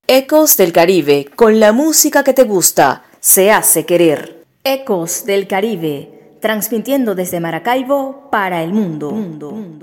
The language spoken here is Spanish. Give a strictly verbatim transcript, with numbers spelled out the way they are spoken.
Ecos del Caribe, con la música que te gusta, se hace querer. Ecos del Caribe, transmitiendo desde Maracaibo para el mundo. mundo.